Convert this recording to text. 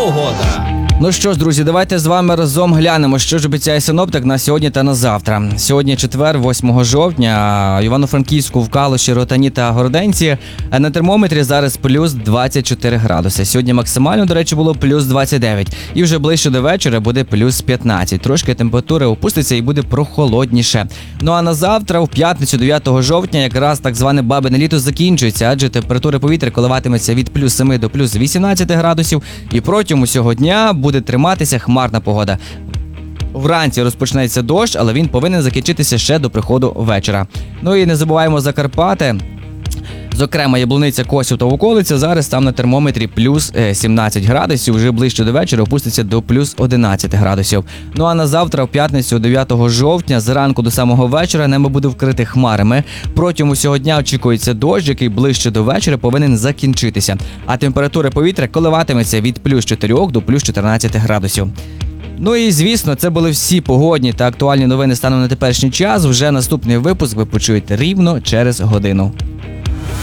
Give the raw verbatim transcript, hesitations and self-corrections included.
погода. Ну що ж, друзі, давайте з вами разом глянемо, що ж обіцяє синоптик на сьогодні та на завтра. Сьогодні четвер, восьмого жовтня, Івано-Франківську, в Калуші, Ротані та Городенці. На термометрі зараз плюс двадцять чотири градуси. Сьогодні максимально, до речі, було плюс двадцять дев'ять. І вже ближче до вечора буде плюс п'ятнадцять. Трошки температура опуститься і буде прохолодніше. Ну а на завтра, в п'ятницю, дев'ятого жовтня, якраз так зване бабине літо закінчується, адже температура повітря коливатиметься від плюс семи до плюс вісімнадцяти градусів. І протягом усього дня буде триматися хмарна погода. Вранці розпочнеться дощ, але він повинен закінчитися ще до приходу вечора. Ну і не забуваємо за Карпати. Зокрема, Яблуниця, Косів та околиця, зараз там на термометрі плюс сімнадцять градусів, вже ближче до вечора опуститься до плюс одинадцять градусів. Ну а на завтра, в п'ятницю, дев'ятого жовтня, зранку до самого вечора небо буде вкрите хмарами. Протягом усього дня очікується дощ, який ближче до вечора повинен закінчитися. А температура повітря коливатиметься від плюс чотирьох до плюс чотирнадцяти градусів. Ну і, звісно, це були всі погодні та актуальні новини станом на теперішній час. Вже наступний випуск ви почуєте рівно через годину.